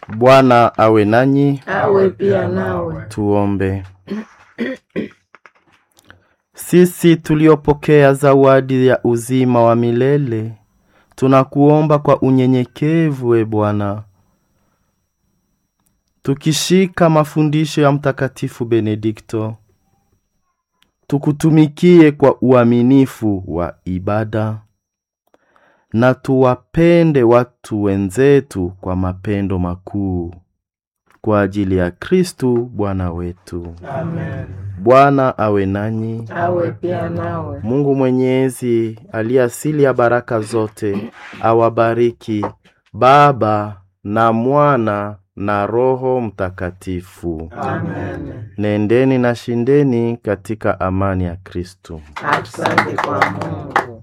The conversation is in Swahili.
Bwana awe nanyi. Awe pia nawe. Tuombe. Sisi tuliopokea zawadi ya uzima wa milele, tunakuomba kwa unyenyekevu, e Bwana, tukishika mafundisho ya Mtakatifu Benedikto, tukutumikie kwa uaminifu wa ibada, na tuwapende watu wenzetu kwa mapendo makuu, kwa ajili ya Kristu Bwana wetu. Amen. Bwana awe nanyi. Awe pia nawe. Mungu Mwenyezi, aliye asili ya baraka zote, awabariki Baba na Mwana na Roho Mtakatifu. Amen. Nendeni na shindeni katika amani ya Kristo. Asante kwa Mungu.